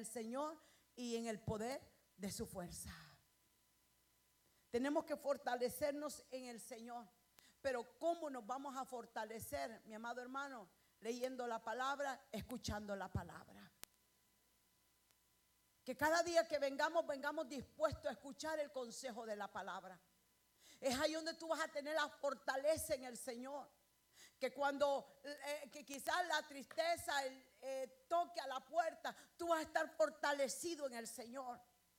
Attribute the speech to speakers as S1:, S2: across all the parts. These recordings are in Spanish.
S1: el Señor y en el poder de su fuerza. Tenemos que fortalecernos en el Señor. Pero ¿cómo nos vamos a fortalecer, mi amado hermano? Leyendo la palabra, escuchando la palabra. Que cada día que vengamos dispuestos a escuchar el consejo de la palabra. Es ahí donde tú vas a tener la fortaleza en el Señor. Que cuando que quizás la tristeza toque a la puerta, tú vas a estar fortalecido en el Señor.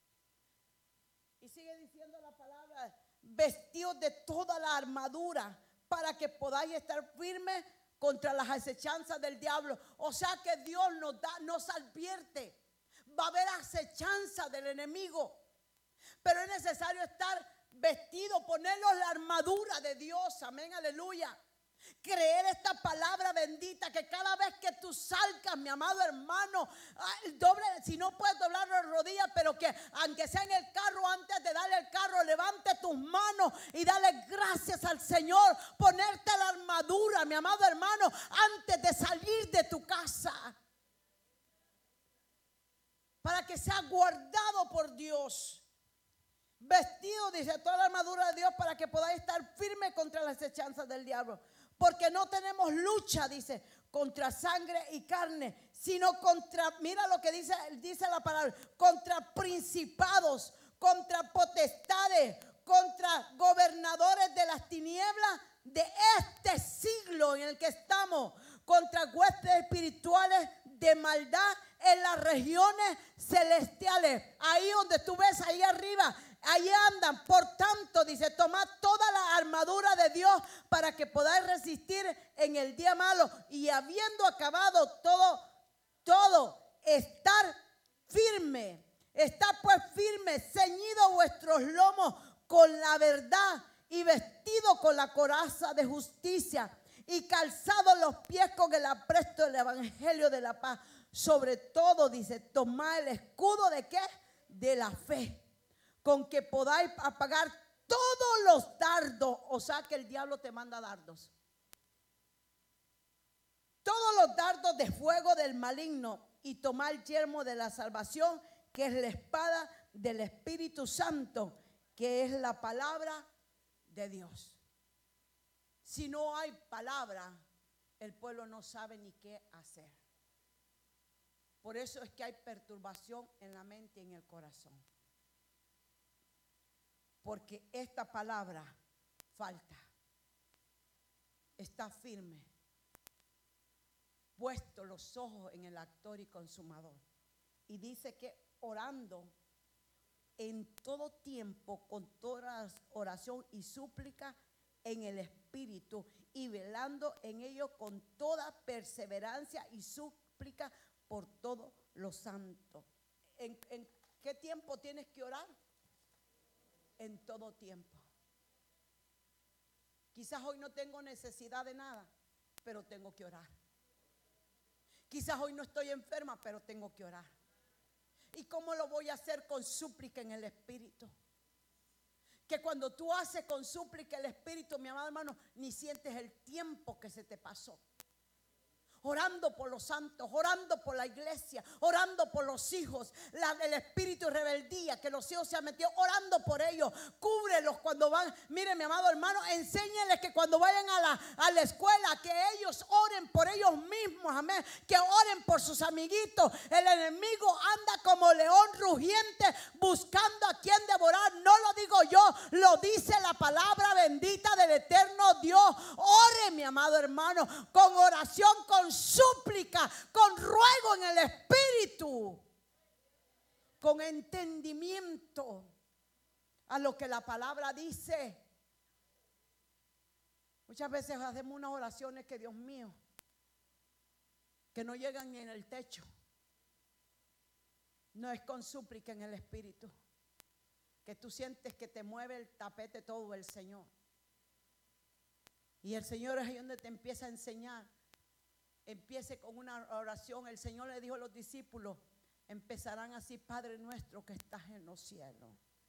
S1: Y sigue diciendo la palabra, vestidos de toda la armadura para que podáis estar firmes contra las acechanzas del diablo. O sea que Dios nos advierte. Va a haber acechanza del enemigo, pero es necesario estar vestido, ponernos la armadura de Dios. Amén, aleluya. Creer esta palabra bendita, que cada vez que tú salgas, mi amado hermano, si no puedes doblar las rodillas, pero que aunque sea en el carro, antes de darle el carro, levante tus manos y dale gracias al Señor. Ponerte la armadura, mi amado hermano, antes de salir de tu casa, para que sea guardado por Dios. Vestido, dice, toda la armadura de Dios para que podáis estar firme contra las acechanzas del diablo. Porque no tenemos lucha, dice, contra sangre y carne, sino contra, mira lo que dice la palabra, contra principados, contra potestades, contra gobernadores de las tinieblas de este siglo en el que estamos, contra huestes espirituales de maldad en las regiones celestiales. Ahí donde tú ves, ahí arriba, ahí andan. Por tanto, dice, tomad toda la armadura de Dios para que podáis resistir en el día malo, y habiendo acabado todo, estar firme. Estad pues firme, ceñido vuestros lomos con la verdad y vestido con la coraza de justicia y calzados los pies con el apresto del evangelio de la paz. Sobre todo, dice, tomad el escudo de ¿qué? De la fe, con que podáis apagar todos los dardos. O sea que el diablo te manda dardos. Todos los dardos de fuego del maligno, y tomar el yelmo de la salvación, que es la espada del Espíritu Santo, que es la palabra de Dios. Si no hay palabra, el pueblo no sabe ni qué hacer. Por eso es que hay perturbación en la mente y en el corazón. Porque esta palabra falta. Está firme. Puesto los ojos en el autor y consumador. Y dice que orando en todo tiempo, con toda oración y súplica en el Espíritu, y velando en ello con toda perseverancia y súplica por todos los santos. ¿En qué tiempo tienes que orar? En todo tiempo. Quizás hoy no tengo necesidad de nada, pero tengo que orar. Quizás hoy no estoy enferma, pero tengo que orar. ¿Y cómo lo voy a hacer? Con súplica en el Espíritu. Que cuando tú haces con súplica el Espíritu, mi amado hermano, ni sientes el tiempo que se te pasó. Orando por los santos, orando por la iglesia, orando por los hijos, el espíritu de rebeldía que los hijos se han metido, orando por ellos. Cúbrelos cuando van. Mire, mi amado hermano, enséñenles que cuando vayan a la escuela, que ellos oren por ellos mismos, amén. Que oren por sus amiguitos. El enemigo anda como león rugiente buscando a quien devorar. No lo digo yo, lo dice la palabra bendita del eterno Dios. Ore, mi amado hermano, con oración, con súplica, con ruego en el Espíritu, con entendimiento a lo que la palabra dice. Muchas veces hacemos unas oraciones que, Dios mío, que no llegan ni en el techo. No es con súplica en el Espíritu, que tú sientes que te mueve el tapete todo el Señor. Y el Señor es ahí donde te empieza a enseñar. Empiece con una oración. El Señor le dijo a los discípulos, empezarán así: Padre nuestro que estás en los cielos.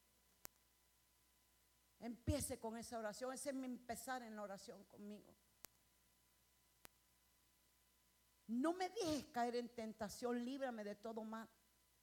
S1: Empiece con esa oración. Ese es mi empezar en la oración conmigo. No me dejes caer en tentación, líbrame de todo mal.